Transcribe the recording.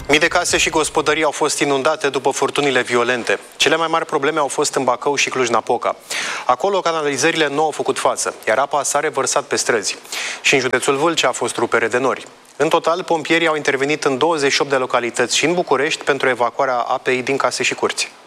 Mii de case și gospodării au fost inundate după furtunile violente. Cele mai mari probleme au fost în Bacău și Cluj-Napoca. Acolo canalizările nu au făcut față, iar apa s-a revărsat pe străzi. Și în județul Vâlcea a fost rupere de nori. În total, pompierii au intervenit în 28 de localități și în București pentru evacuarea apei din case și curți.